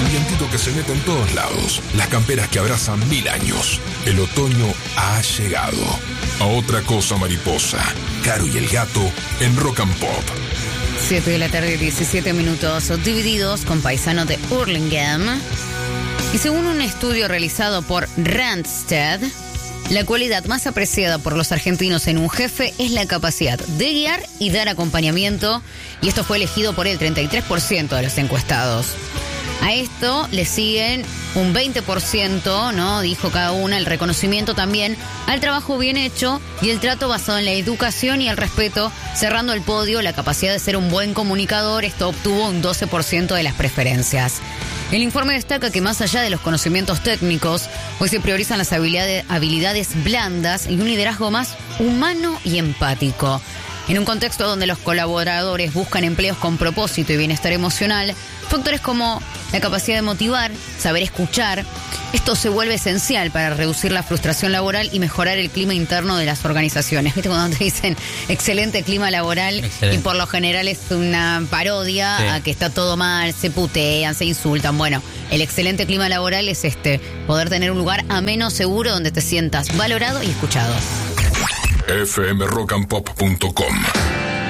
el vientito que se mete en todos lados, las camperas que abrazan 1000 años. El otoño ha llegado. A otra cosa mariposa, Caro y el gato en Rock and Pop. 7 de la tarde, 17 minutos, divididos con paisanos de Hurlingham. Y según un estudio realizado por Randstad, la cualidad más apreciada por los argentinos en un jefe es la capacidad de guiar y dar acompañamiento, y esto fue elegido por el 33% de los encuestados. A esto le siguen un 20%, ¿no? Dijo cada una, el reconocimiento también al trabajo bien hecho y el trato basado en la educación y el respeto. Cerrando el podio, la capacidad de ser un buen comunicador, esto obtuvo un 12% de las preferencias. El informe destaca que más allá de los conocimientos técnicos, hoy se priorizan las habilidades blandas y un liderazgo más humano y empático. En un contexto donde los colaboradores buscan empleos con propósito y bienestar emocional, factores como la capacidad de motivar, saber escuchar, esto se vuelve esencial para reducir la frustración laboral y mejorar el clima interno de las organizaciones. ¿Viste cuando te dicen excelente clima laboral? Excelente. Y por lo general es una parodia, sí, a que está todo mal, se putean, se insultan. Bueno, el excelente clima laboral es poder tener un lugar ameno, seguro, donde te sientas valorado y escuchado. fmrockandpop.com